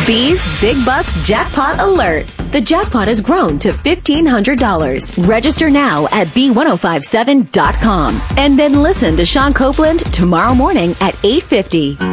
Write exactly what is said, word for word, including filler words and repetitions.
B's Big Bucks Jackpot Alert. The jackpot has grown to fifteen hundred dollars. Register now at B ten fifty-seven dot com. And then listen to Sean Copeland tomorrow morning at eight fifty.